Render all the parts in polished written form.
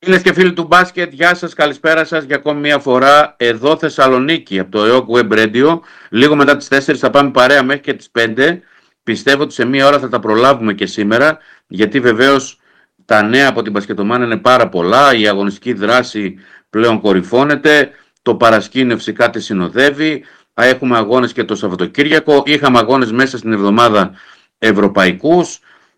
Φίλες και φίλοι του μπάσκετ, γεια σας, καλησπέρα σας για ακόμη μια φορά εδώ Θεσσαλονίκη από το ΕΟΚ Web Radio. Λίγο μετά τις 4 θα πάμε παρέα μέχρι και τις 5. Πιστεύω ότι σε μία ώρα θα τα προλάβουμε και σήμερα, γιατί βεβαίως τα νέα από την Μπασκετομάνα είναι πάρα πολλά, η αγωνιστική δράση πλέον κορυφώνεται, το παρασκήνιο φυσικά τη συνοδεύει, έχουμε αγώνες και το Σαββατοκύριακο, είχαμε αγώνες μέσα στην εβδομάδα ευρωπαϊκούς,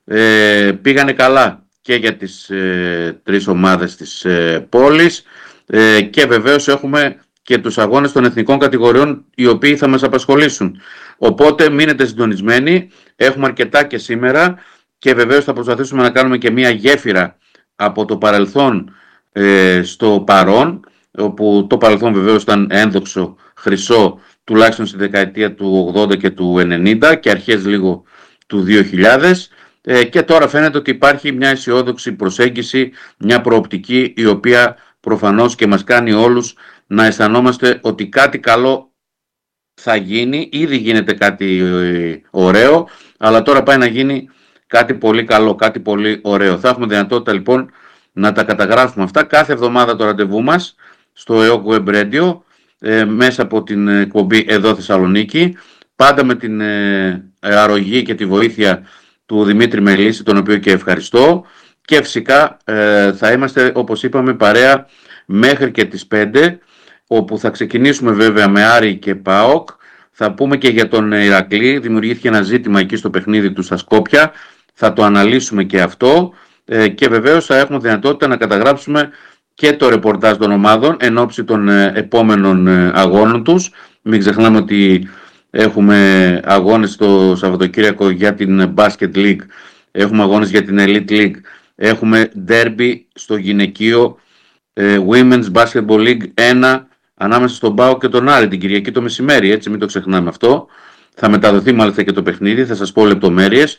πήγανε καλά και για τις τρεις ομάδες της πόλης και βεβαίως έχουμε και τους αγώνες των εθνικών κατηγοριών οι οποίοι θα μας απασχολήσουν. Οπότε μείνετε συντονισμένοι, έχουμε αρκετά και σήμερα και βεβαίως θα προσπαθήσουμε να κάνουμε και μια γέφυρα από το παρελθόν στο παρόν, όπου το παρελθόν βεβαίως ήταν ένδοξο, χρυσό, τουλάχιστον στη δεκαετία του 80 και του 90 και αρχές λίγο του 2000. Και τώρα φαίνεται ότι υπάρχει μια αισιόδοξη προσέγγιση, μια προοπτική η οποία προφανώς και μας κάνει όλους να αισθανόμαστε ότι κάτι καλό θα γίνει. Ήδη γίνεται κάτι ωραίο, αλλά τώρα πάει να γίνει κάτι πολύ καλό, κάτι πολύ ωραίο. Θα έχουμε δυνατότητα λοιπόν να τα καταγράφουμε αυτά κάθε εβδομάδα το ραντεβού μας στο ΕΟΚ Web Radio μέσα από την εκπομπή εδώ Θεσσαλονίκη, πάντα με την αρρωγή και τη βοήθεια του Δημήτρη Μελίσση, τον οποίο και ευχαριστώ, και φυσικά θα είμαστε, όπως είπαμε, παρέα μέχρι και τις 5, όπου θα ξεκινήσουμε βέβαια με Άρη και ΠΑΟΚ, θα πούμε και για τον Ηρακλή, δημιουργήθηκε ένα ζήτημα εκεί στο παιχνίδι του στα Σκόπια, θα το αναλύσουμε και αυτό και βεβαίως θα έχουμε δυνατότητα να καταγράψουμε και το ρεπορτάζ των ομάδων εν ώψη των επόμενων αγώνων τους. Μην ξεχνάμε ότι έχουμε αγώνες το Σαββατοκύριακο για την Basket League, έχουμε αγώνες για την Elite League, έχουμε derby στο γυναικείο Women's Basketball League 1 ανάμεσα στον ΠΑΟΚ και τον Άρη την Κυριακή το μεσημέρι, έτσι μην το ξεχνάμε αυτό. Θα μεταδοθεί μάλιστα και το παιχνίδι, θα σας πω λεπτομέρειες.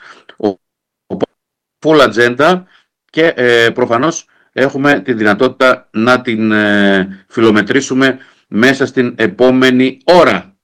Full agenda και προφανώς έχουμε τη δυνατότητα να την φιλομετρήσουμε μέσα στην επόμενη ώρα.